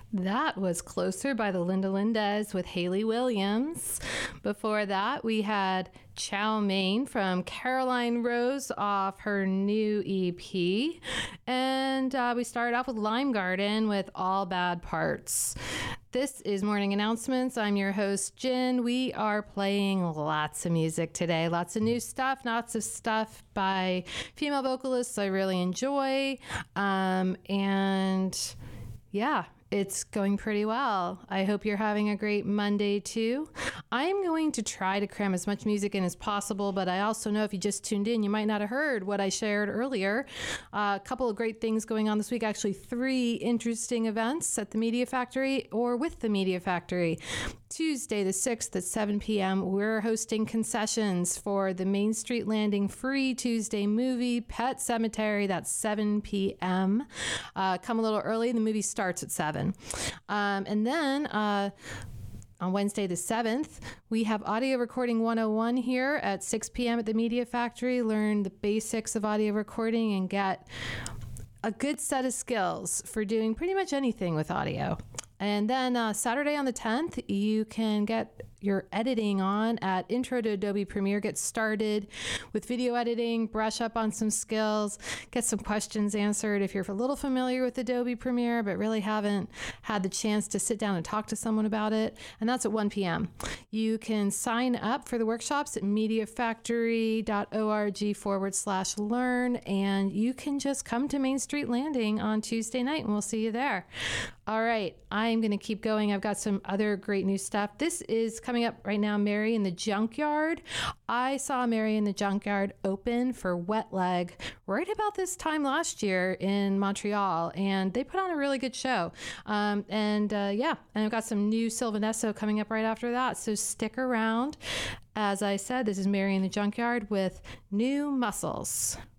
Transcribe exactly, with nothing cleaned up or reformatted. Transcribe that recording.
That was Closer by the Linda Lindas with Hayley Williams. Before that, we had Chow Mein from Caroline Rose off her new E P. And uh, we started off with Lime Garden with All Bad Parts. This is Morning Announcements. I'm your host, Jen. We are playing lots of music today. Lots of new stuff, lots of stuff by female vocalists I really enjoy. Um, and yeah, it's going pretty well. I hope you're having a great Monday too. I'm going to try to cram as much music in as possible, but I also know if you just tuned in, you might not have heard what I shared earlier. Uh, a couple of great things going on this week. Actually, three interesting events at the Media Factory or with the Media Factory. Tuesday the sixth at seven p.m. we're hosting concessions for the Main Street Landing free Tuesday movie Pet Sematary. That's seven p.m. Uh, come a little early. The movie starts at seven. Um, and then uh, on Wednesday the seventh, we have Audio Recording one oh one here at six p.m. at the Media Factory. Learn the basics of audio recording and get a good set of skills for doing pretty much anything with audio. And then uh, Saturday on the tenth, you can get your editing on at Intro to Adobe Premiere. Get started with video editing, brush up on some skills, get some questions answered if you're a little familiar with Adobe Premiere but really haven't had the chance to sit down and talk to someone about it. And that's at one p.m. You can sign up for the workshops at mediafactory.org forward slash learn, and you can just come to Main Street Landing on Tuesday night and we'll see you there. All right, I'm going to keep going. I've got some other great new stuff. This is coming up right now, Mary in the Junkyard. I saw Mary in the Junkyard open for Wet Leg right about this time last year in Montreal, and they put on a really good show. Um, and uh, yeah, and I've got some new Sylvanesso coming up right after that, so stick around. As I said, this is Mary in the Junkyard with New Muscles.